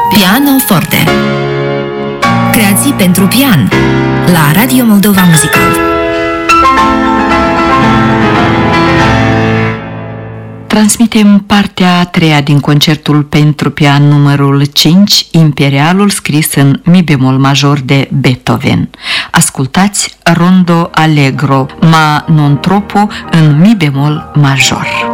Pianoforte. Creații pentru pian la Radio Moldova Muzical. Transmitem partea a treia din concertul pentru pian numărul 5, Imperialul, scris în mi bemol major de Beethoven. Ascultați Rondo Allegro, ma non troppo, în mi bemol major.